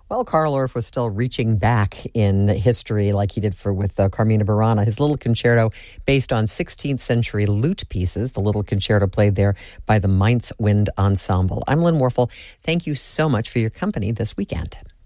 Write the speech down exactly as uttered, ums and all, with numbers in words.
Well, Carl Orff was still reaching back in history like he did for with uh, Carmina Burana. His little concerto based on sixteenth century lute pieces, the little concerto played there by the Mainz Wind Ensemble. I'm Lynn Warfel. Thank you so much for your company this weekend.